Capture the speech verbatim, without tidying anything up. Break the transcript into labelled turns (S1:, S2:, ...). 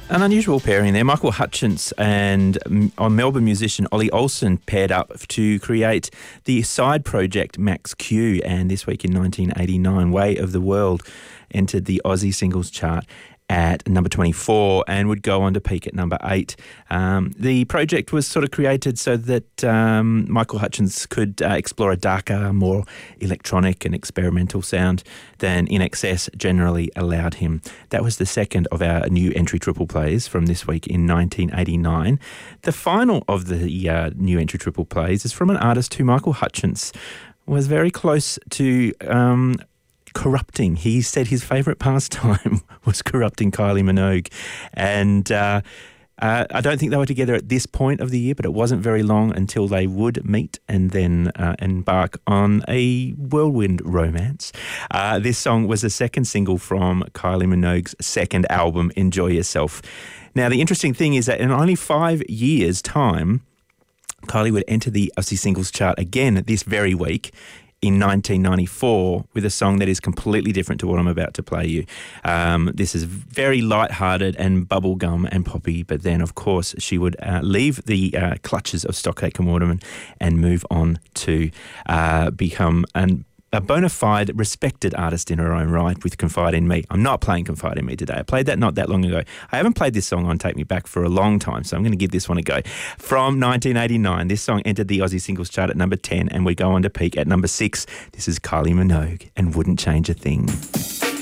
S1: An unusual pairing there. Michael Hutchence and um, Melbourne musician Ollie Olsen paired up to create the side project Max Q, and this week in nineteen eighty-nine, Way of the World entered the Aussie singles chart at number twenty-four and would go on to peak at number eight. Um, the project was sort of created so that um, Michael Hutchence could uh, explore a darker, more electronic and experimental sound than I N X S generally allowed him. That was the second of our new entry triple plays from this week in nineteen eighty-nine. The final of the uh, new entry triple plays is from an artist who Michael Hutchence was very close to um, corrupting. He said his favourite pastime was corrupting Kylie Minogue. And uh, uh, I don't think they were together at this point of the year, but it wasn't very long until they would meet and then uh, embark on a whirlwind romance. Uh, this song was the second single from Kylie Minogue's second album, Enjoy Yourself. Now, the interesting thing is that in only five years' time, Kylie would enter the Aussie singles chart again this very week in nineteen ninety-four with a song that is completely different to what I'm about to play you. Um, this is very light-hearted and bubblegum and poppy, but then, of course, she would uh, leave the uh, clutches of Stock Aitken Waterman and move on to uh, become an a bona fide, respected artist in her own right with Confide in Me. I'm not playing Confide in Me today. I played that not that long ago. I haven't played this song on Take Me Back for a long time, so I'm going to give this one a go. From nineteen eighty-nine, this song entered the Aussie singles chart at number ten, and we go on to peak at number six. This is Kylie Minogue and Wouldn't Change a Thing.